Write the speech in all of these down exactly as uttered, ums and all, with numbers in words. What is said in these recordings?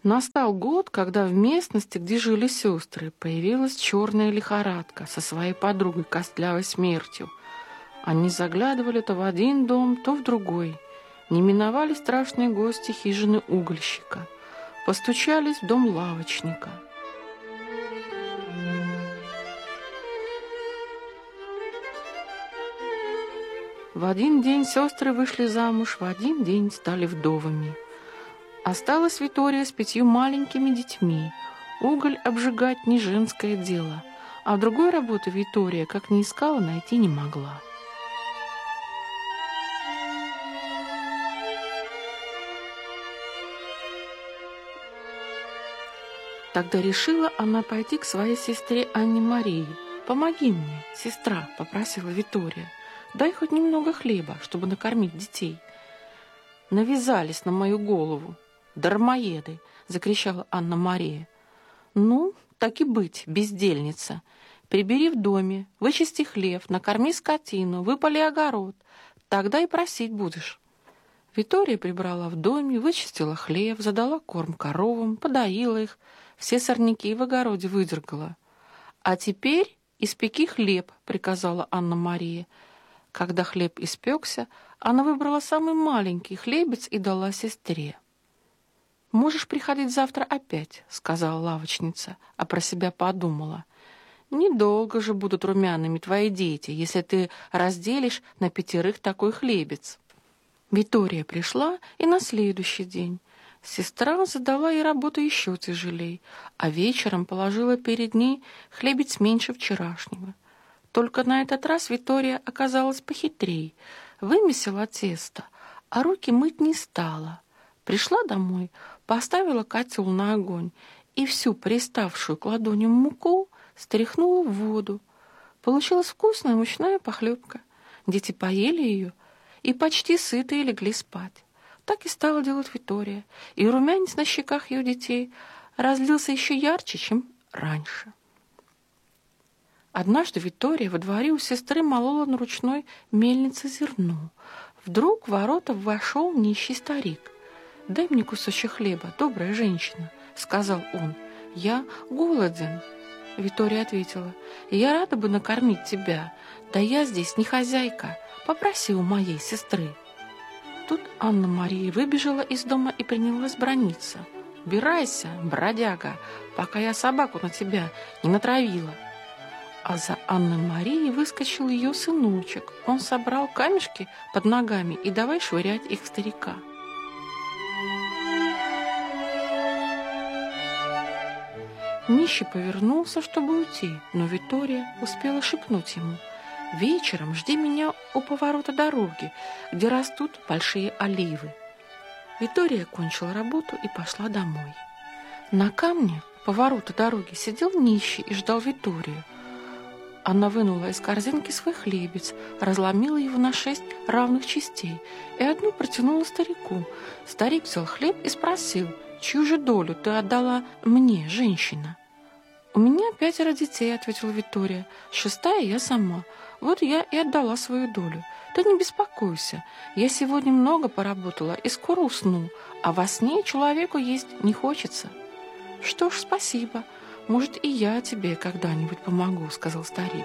Настал год, когда в местности, где жили сестры, появилась черная лихорадка со своей подругой Костлявой Смертью. Они заглядывали то в один дом, то в другой. Не миновали страшные гости хижины угольщика. Постучались в дом лавочника. В один день сестры вышли замуж, в один день стали вдовами. Осталась Витория с пятью маленькими детьми. Уголь обжигать не женское дело, а другой работы Витория, как ни искала, найти не могла. Тогда решила она пойти к своей сестре Анне Марии. «Помоги мне, сестра», — попросила Витория. «Дай хоть немного хлеба, чтобы накормить детей». Навязались на мою голову. «Дармоеды!» — закричала Анна-Мария. «Ну, так и быть, бездельница. Прибери в доме, вычисти хлев, накорми скотину, выпали огород. Тогда и просить будешь». Витория прибрала в доме, вычистила хлев, задала корм коровам, подоила их, все сорняки в огороде выдергала. «А теперь испеки хлеб», — приказала Анна-Мария. Когда хлеб испекся, она выбрала самый маленький хлебец и дала сестре. «Можешь приходить завтра опять», — сказала лавочница, а про себя подумала. «Недолго же будут румяными твои дети, если ты разделишь на пятерых такой хлебец». Витория пришла и на следующий день. Сестра задала ей работу еще тяжелей, а вечером положила перед ней хлебец меньше вчерашнего. Только на этот раз Витория оказалась похитрей, вымесила тесто, а руки мыть не стала. Пришла домой, поставила котел на огонь и всю приставшую к ладоням муку стряхнула в воду. Получилась вкусная мучная похлебка. Дети поели ее и почти сытые легли спать. Так и стала делать Витория, и румянец на щеках ее детей разлился еще ярче, чем раньше. Однажды Витория во дворе у сестры молола на ручной мельнице зерно. Вдруг в ворота вошел нищий старик. «Дай мне кусочек хлеба, добрая женщина», — сказал он. «Я голоден». Витория ответила: «Я рада бы накормить тебя, да я здесь не хозяйка, попроси у моей сестры». Тут Анна-Мария выбежала из дома и принялась браниться. «Убирайся, бродяга, пока я собаку на тебя не натравила». А за Анной-Марией выскочил ее сыночек. Он собрал камешки под ногами и давай швырять их в старика. Нищий повернулся, чтобы уйти, но Витория успела шепнуть ему: «Вечером жди меня у поворота дороги, где растут большие оливы». Витория кончила работу и пошла домой. На камне поворота дороги сидел нищий и ждал Виторию. Она вынула из корзинки свой хлебец, разломила его на шесть равных частей и одну протянула старику. Старик взял хлеб и спросил: «Чью же долю ты отдала мне, женщина?» «У меня пятеро детей», — ответила Витория. «Шестая я сама. Вот я и отдала свою долю. Ты не беспокойся. Я сегодня много поработала и скоро усну, а во сне человеку есть не хочется». «Что ж, спасибо. Может, и я тебе когда-нибудь помогу», — сказал старик.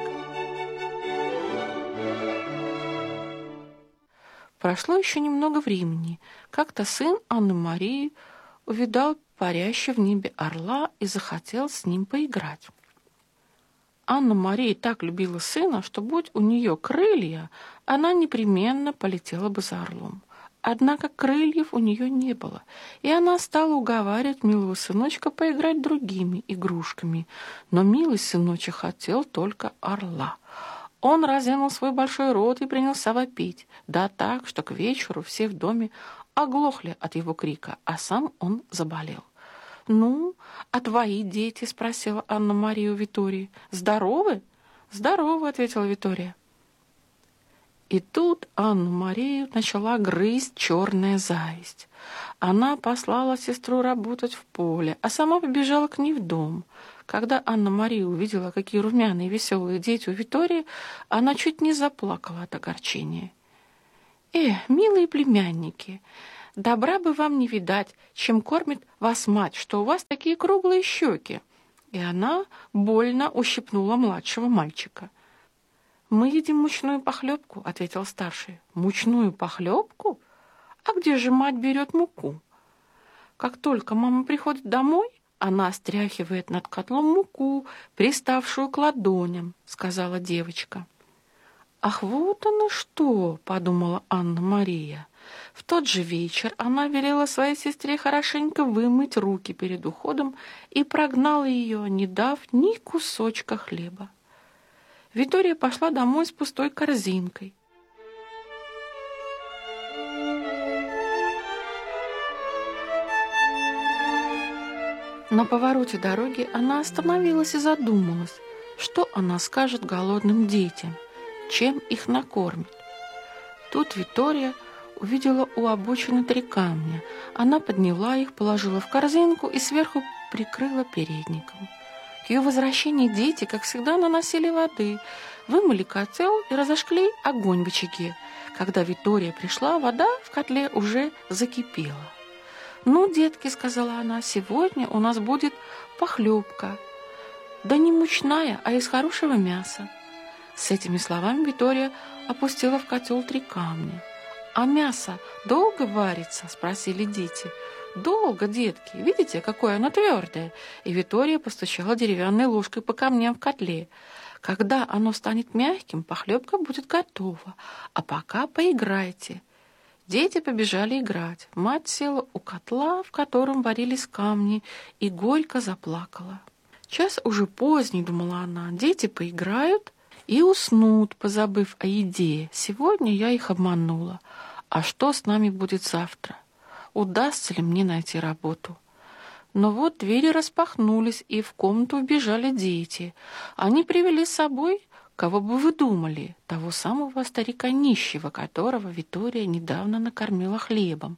Прошло еще немного времени. Как-то сын Анны-Марии увидал парящего в небе орла и захотел с ним поиграть. Анна-Мария так любила сына, что, будь у нее крылья, она непременно полетела бы за орлом. Однако крыльев у нее не было, и она стала уговаривать милого сыночка поиграть другими игрушками. Но милый сыночек хотел только орла. Он разинул свой большой рот и принялся вопить, да так, что к вечеру все в доме оглохли от его крика, а сам он заболел. «Ну, а твои дети?» — спросила Анна-Мария у Витории. «Здоровы?» «Здоровы», — ответила Витория. И тут Анну-Марию начала грызть черная зависть. Она послала сестру работать в поле, а сама побежала к ней в дом. Когда Анна-Мария увидела, какие румяные и веселые дети у Витории, она чуть не заплакала от огорчения. «Э, милые племянники, добра бы вам не видать, чем кормит вас мать, что у вас такие круглые щеки». И она больно ущипнула младшего мальчика. «Мы едим мучную похлебку», — ответил старший. «Мучную похлебку? А где же мать берет муку?» Как только мама приходит домой, она стряхивает над котлом муку, приставшую к ладоням, — сказала девочка. «Ах, вот оно что!» — подумала Анна-Мария. В тот же вечер она велела своей сестре хорошенько вымыть руки перед уходом и прогнала ее, не дав ни кусочка хлеба. Витория пошла домой с пустой корзинкой. На повороте дороги она остановилась и задумалась, что она скажет голодным детям, чем их накормит. Тут Витория увидела у обочины три камня. Она подняла их, положила в корзинку и сверху прикрыла передником. К ее возвращению дети, как всегда, наносили воды, вымыли котел и разожгли огонь в очаге. Когда Витория пришла, вода в котле уже закипела. «Ну, детки, — сказала она, — сегодня у нас будет похлебка. Да не мучная, а из хорошего мяса». С этими словами Витория опустила в котел три камня. «А мясо долго варится?» — спросили дети. «Долго, детки. Видите, какое оно твердое?» И Витория постучала деревянной ложкой по камням в котле. «Когда оно станет мягким, похлебка будет готова. А пока поиграйте». Дети побежали играть. Мать села у котла, в котором варились камни, и горько заплакала. «Час уже поздний, — думала она, — дети поиграют и уснут, позабыв о еде. Сегодня я их обманула. А что с нами будет завтра? Удастся ли мне найти работу?» Но вот двери распахнулись, и в комнату вбежали дети. Они привели с собой, кого бы вы думали, того самого старика нищего, которого Витория недавно накормила хлебом.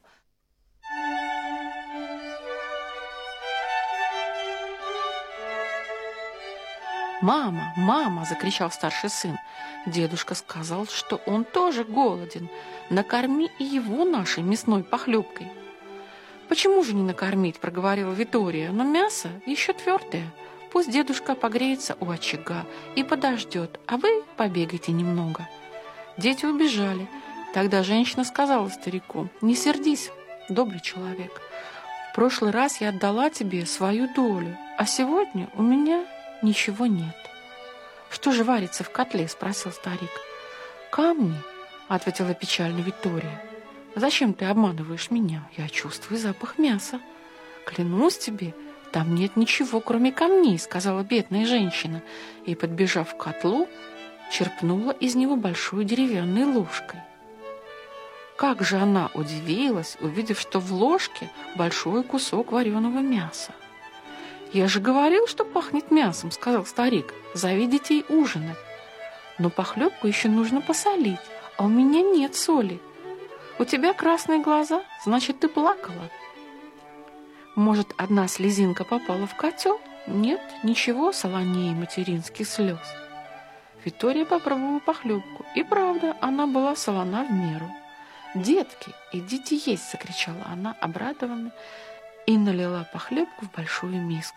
«Мама, мама!» — закричал старший сын. Дедушка сказал, что он тоже голоден. Накорми и его нашей мясной похлебкой. «Почему же не накормить?» — проговорила Витория. «Но мясо еще твердое. Пусть дедушка погреется у очага и подождет, а вы побегайте немного». Дети убежали. Тогда женщина сказала старику: «Не сердись, добрый человек. В прошлый раз я отдала тебе свою долю, а сегодня у меня ничего нет». «Что же варится в котле?» — спросил старик. «Камни», — ответила печально Витория. «Зачем ты обманываешь меня? Я чувствую запах мяса». «Клянусь тебе, там нет ничего, кроме камней», — сказала бедная женщина, и, подбежав к котлу, черпнула из него большой деревянной ложкой. Как же она удивилась, увидев, что в ложке большой кусок вареного мяса. «Я же говорил, что пахнет мясом», — сказал старик. «Зови детей ужинать. Но похлебку еще нужно посолить, а у меня нет соли. У тебя красные глаза, значит, ты плакала. Может, одна слезинка попала в котел? Нет, ничего солонее материнских слез». Витория попробовала похлебку, и правда, она была солона в меру. «Детки, идите есть!» — закричала она, обрадованно, и налила похлебку в большую миску.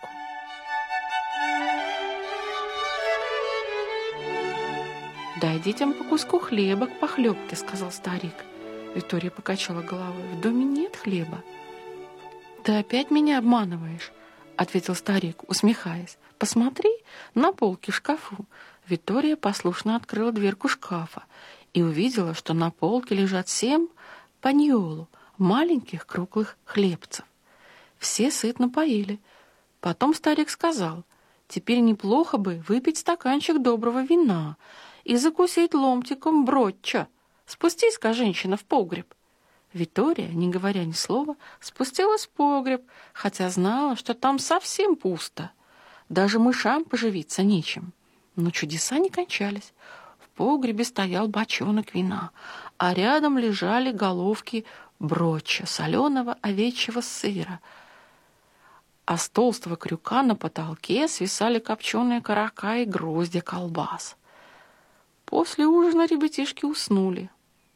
«Дай детям по куску хлеба к похлебке», — сказал старик. Витория покачала головой. «В доме нет хлеба». «Ты опять меня обманываешь», — ответил старик, усмехаясь. «Посмотри на полки в шкафу». Витория послушно открыла дверку шкафа и увидела, что на полке лежат семь паньолу, маленьких круглых хлебцев. Все сытно поели. Потом старик сказал: «Теперь неплохо бы выпить стаканчик доброго вина и закусить ломтиком бротча. Спустись-ка, женщина, в погреб». Витория, не говоря ни слова, спустилась в погреб, хотя знала, что там совсем пусто. Даже мышам поживиться нечем. Но чудеса не кончались. В погребе стоял бочонок вина, а рядом лежали головки бротча, соленого овечьего сыра. А с толстого крюка на потолке свисали копченые окорока и гроздья колбас. После ужина ребятишки уснули.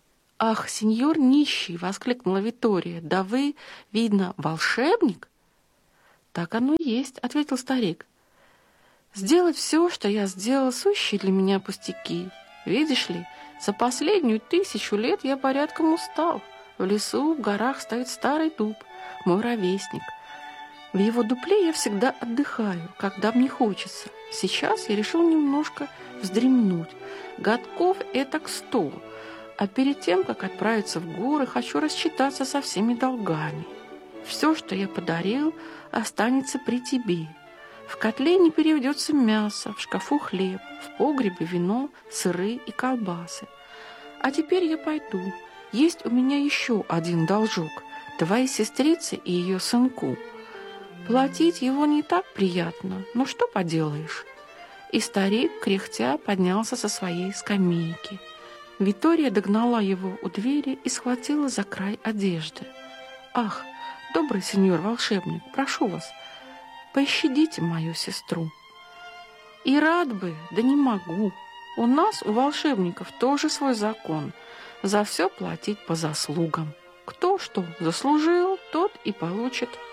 «Ах, сеньор нищий!» — воскликнула Витория. «Да вы, видно, волшебник?» «Так оно и есть», — ответил старик. «Сделать все, что я сделал, сущие для меня пустяки. Видишь ли, за последнюю тысячу лет я порядком устал. В лесу, в горах стоит старый дуб, мой ровесник. В его дупле я всегда отдыхаю, когда мне хочется. Сейчас я решил немножко вздремнуть. Годков этак сто. А перед тем, как отправиться в горы, хочу рассчитаться со всеми долгами. Все, что я подарил, останется при тебе. В котле не переведется мясо, в шкафу хлеб, в погребе вино, сыры и колбасы. А теперь я пойду. Есть у меня еще один должок, твоей сестрице и ее сынку. Платить его не так приятно, но что поделаешь?» И старик, кряхтя, поднялся со своей скамейки. Витория догнала его у двери и схватила за край одежды. «Ах, добрый сеньор волшебник, прошу вас, пощадите мою сестру». «И рад бы, да не могу. У нас, у волшебников, тоже свой закон. За все платить по заслугам. Кто что заслужил, тот и получит».